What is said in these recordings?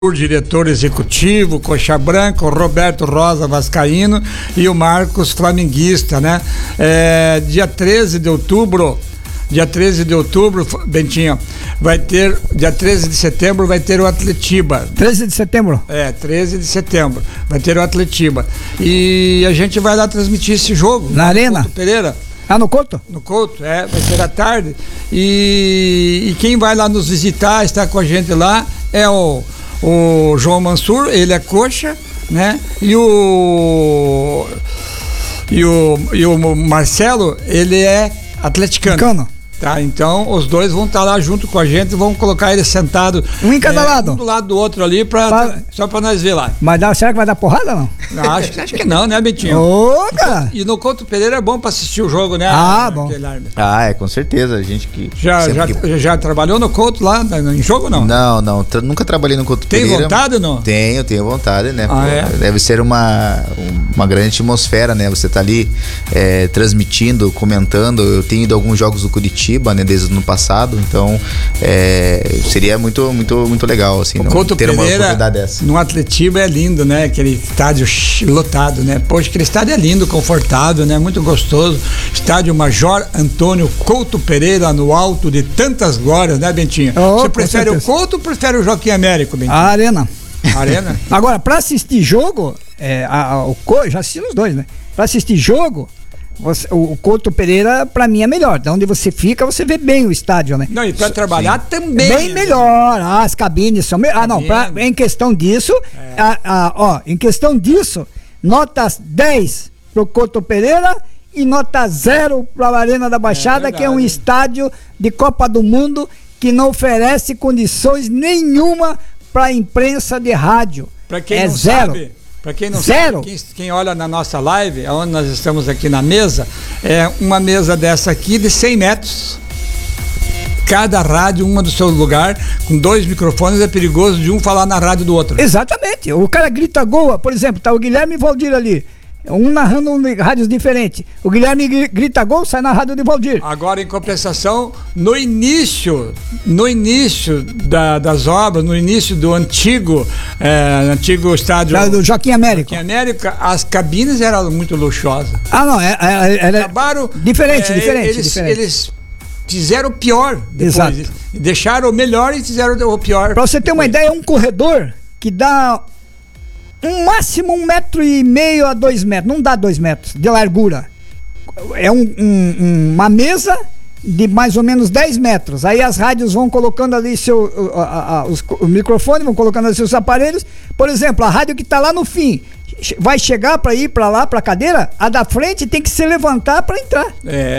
o diretor executivo, Coxa Branca, o Roberto Rosa vascaíno e o Marcos flamenguista, né? Dia 13 de outubro, Bentinho, vai ter, dia 13 de setembro vai ter o Atletiba. 13 de setembro? 13 de setembro vai ter o Atletiba. E a gente vai lá transmitir esse jogo. Na Arena? Couto Pereira. Ah, no Couto? No Couto, vai ser à tarde. E quem vai lá nos visitar, está com a gente lá, é o João Mansur, ele é coxa, né? E o Marcelo, ele é atleticano. Tá, então os dois vão estar lá junto com a gente, vão colocar ele sentado um em cada lado, um do lado do outro ali, só pra nós ver lá. Será que vai dar porrada ou não? Acho que não, né, Bentinho? Cara. E no Couto Pereira é bom pra assistir o jogo, né? Bom. Com certeza, a gente que... Já trabalhou no Couto lá, em jogo ou não? Não, nunca trabalhei no Couto Pereira. Tem vontade ou não? Tenho vontade, né? Deve ser uma grande atmosfera, né? Você tá ali transmitindo, comentando. Eu tenho ido a alguns jogos do Curitiba, né, desde o ano passado, então seria muito legal, assim, ter uma oportunidade dessa. No Atletiba é lindo, né? Aquele estádio lotado, né? Poxa, aquele estádio é lindo, confortável, né? Muito gostoso. Estádio Major Antônio Couto Pereira, no alto de tantas glórias, né, Bentinho? Você prefere o Couto ou prefere o Joaquim Américo, Bentinho? A Arena. Agora, pra assistir jogo, já assisti os dois, né? Pra assistir jogo, o Couto Pereira, pra mim, é melhor. De onde você fica, você vê bem o estádio, né? Não, e pra trabalhar também. Bem melhor. As cabines são melhores. Em questão disso, em questão disso, nota 10 pro Couto Pereira e nota 0 pra Arena da Baixada, que é um estádio de Copa do Mundo que não oferece condições nenhuma pra imprensa de rádio. Pra quem não sabe, para quem não sabe, quem olha na nossa live, onde nós estamos aqui na mesa, é uma mesa dessa aqui de 100 metros. Cada rádio, uma do seu lugar, com 2 microfones, é perigoso de um falar na rádio do outro. Exatamente. O cara grita gol, por exemplo, tá o Guilherme e Valdir ali. Um narrando rádios diferentes. O Guilherme grita gol, sai na rádio de Valdir. Agora, em compensação, no início das obras, no início do antigo estádio do Joaquim Américo, as cabines eram muito luxuosas. Era acabaram diferente. Eles fizeram o pior depois. Exato. Deixaram o melhor e fizeram o pior. Pra você ter uma ideia, um corredor que dá um máximo 1,5 metro a 2 metros, não dá 2 metros de largura. É uma mesa de mais ou menos 10 metros. Aí as rádios vão colocando ali o microfone, vão colocando ali seus aparelhos. Por exemplo, a rádio que está lá no fim vai chegar para ir para lá, para a cadeira, a da frente tem que se levantar para entrar.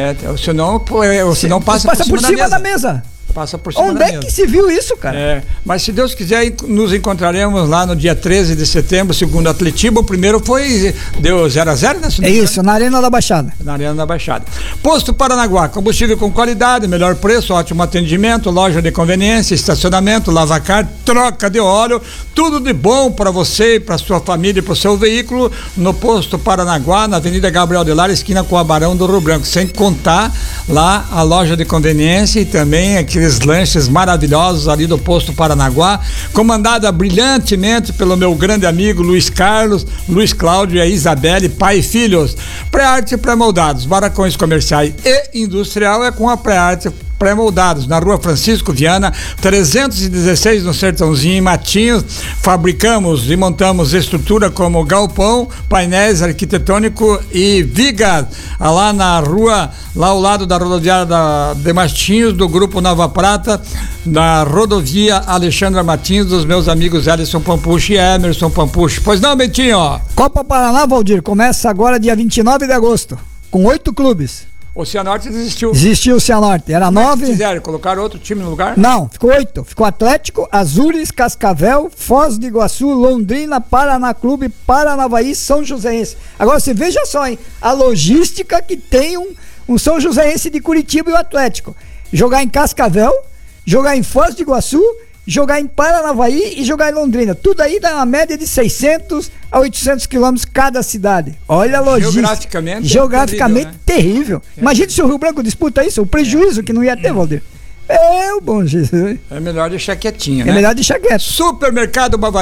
Senão passa por cima da mesa. Passa por cima Onde é que se viu isso, cara? Mas se Deus quiser, nos encontraremos lá no dia 13 de setembro, segundo Atletiba. O primeiro deu 0-0, né? É isso, na Arena da Baixada. Na Arena da Baixada. Posto Paranaguá, combustível com qualidade, melhor preço, ótimo atendimento, loja de conveniência, estacionamento, lavacar, troca de óleo, tudo de bom para você, para sua família e para o seu veículo, no Posto Paranaguá, na Avenida Gabriel de Lara, esquina com a Barão do Rio Branco, sem contar lá a loja de conveniência e também aqueles lanches maravilhosos ali do Posto Paranaguá, comandada brilhantemente pelo meu grande amigo Luiz Carlos, Luiz Cláudio e a Isabelle, pai e filhos. Pré-arte e pré-moldados, barracões comerciais e industrial é com a Pré-arte pré-moldados, na Rua Francisco Viana, 316, no Sertãozinho, em Matinhos. Fabricamos e montamos estrutura como galpão, painéis arquitetônico e vigas, lá na rua, lá ao lado da rodoviária de Matinhos, do Grupo Nova Prata, na rodovia Alexandra Martins, dos meus amigos Ellison Pampucci e Emerson Pampucci. Pois não, Bentinho? Copa Paraná, Valdir, começa agora dia 29 de agosto, com 8 clubes. O Cianorte desistiu. Desistiu o Cianorte. Era 9. Fizeram? Colocaram outro time no lugar? Não, ficou 8. Ficou Atlético, Azures, Cascavel, Foz do Iguaçu, Londrina, Paraná Clube, Paranavaí, São Joséense. Agora você veja só, hein? A logística que tem um São Joséense de Curitiba e o Atlético. Jogar em Cascavel, jogar em Foz do Iguaçu, jogar em Paranavaí e jogar em Londrina. Tudo aí dá uma média de 600 a 800 quilômetros cada cidade. Olha a logística. Geograficamente terrível, né? Imagina se o Rio Branco disputa isso, o prejuízo que não ia ter, Valdir. Meu bom Jesus. É melhor deixar quietinho, né? É melhor deixar quieto. Supermercado Bavaria.